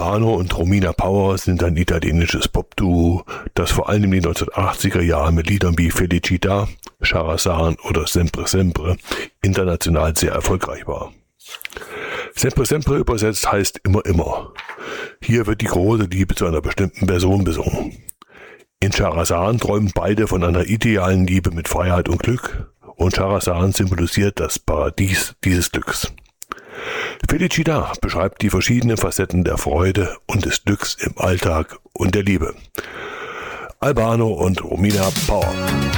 Albano und Romina Power sind ein italienisches Popduo, das vor allem in den 1980er Jahren mit Liedern wie Felicità, Charazan oder Sempre Sempre international sehr erfolgreich war. Sempre Sempre übersetzt heißt immer immer. Hier wird die große Liebe zu einer bestimmten Person besungen. In Charazan träumen beide von einer idealen Liebe mit Freiheit und Glück und Charazan symbolisiert das Paradies dieses Glücks. Felicità beschreibt die verschiedenen Facetten der Freude und des Glücks im Alltag und der Liebe. Albano und Romina Power.